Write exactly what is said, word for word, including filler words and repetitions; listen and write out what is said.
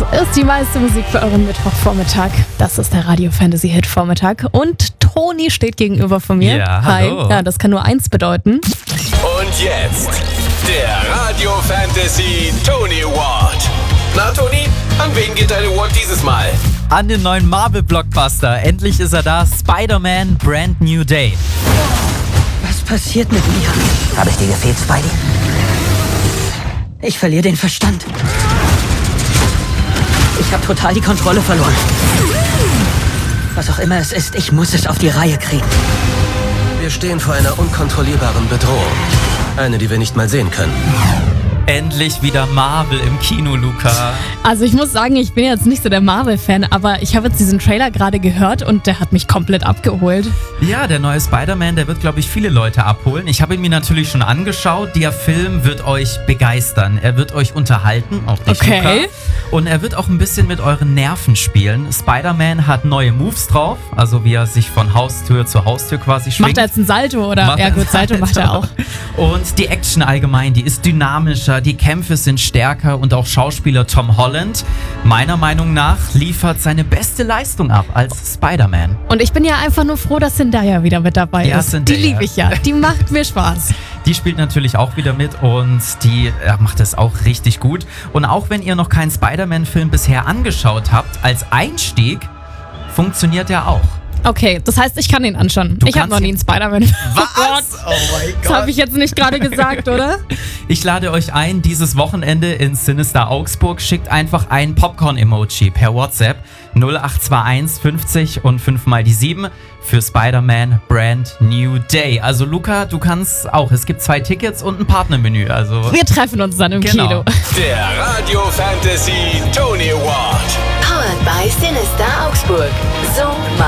ist die meiste Musik für euren Mittwochvormittag. Das ist der Radio Fantasy Hit Vormittag. Und Toni steht gegenüber von mir. Ja, Hi. hallo. Ja, das kann nur eins bedeuten. Und jetzt der Radio Fantasy Tony Award. Na Toni, an wen geht dein Award dieses Mal? An den neuen Marvel-Blockbuster. Endlich ist er da. Spider-Man Brand New Day. Was passiert mit mir? Habe ich dir gefehlt, Spidey? Ich verliere den Verstand. Ich habe total die Kontrolle verloren. Was auch immer es ist, ich muss es auf die Reihe kriegen. Wir stehen vor einer unkontrollierbaren Bedrohung. Eine, die wir nicht mal sehen können. Endlich wieder Marvel im Kino, Luca. Also ich muss sagen, ich bin jetzt nicht so der Marvel-Fan, aber ich habe jetzt diesen Trailer gerade gehört und der hat mich komplett abgeholt. Ja, der neue Spider-Man, der wird, glaube ich, viele Leute abholen. Ich habe ihn mir natürlich schon angeschaut. Der Film wird euch begeistern. Er wird euch unterhalten, auch dich, Okay. Luca. Und er wird auch ein bisschen mit euren Nerven spielen. Spider-Man hat neue Moves drauf, also wie er sich von Haustür zu Haustür quasi schwingt. Macht er jetzt ein Salto oder? Macht Ja er gut, ein Salto macht er auch. Und die Action allgemein, die ist dynamischer, die Kämpfe sind stärker und auch Schauspieler Tom Holland, meiner Meinung nach, liefert seine beste Leistung ab als Spider-Man. Und ich bin ja einfach nur froh, dass Zendaya wieder mit dabei Ja, ist. Zendaya. Die liebe ich ja. Die macht mir Spaß. Die spielt natürlich auch wieder mit und die äh, macht es auch richtig gut. Und auch wenn ihr noch keinen Spider-Man-Film bisher angeschaut habt, als Einstieg funktioniert er auch. Okay, das heißt, ich kann ihn anschauen. Du Ich habe kannst noch nie ihn- einen Spider-Man. Was? Oh mein Das habe ich jetzt nicht gerade gesagt, oder? Ich lade euch ein, dieses Wochenende in Sinister Augsburg. Schickt einfach ein Popcorn-Emoji per WhatsApp null acht zwei eins fünfzig und fünf mal die sieben für Spider-Man Brand New Day. Also Luca, du kannst auch. Es gibt zwei Tickets und ein Partnermenü. Also Wir treffen uns dann im Genau. Kino. Der Radio Fantasy Tony Award. Powered by Sinister Augsburg. So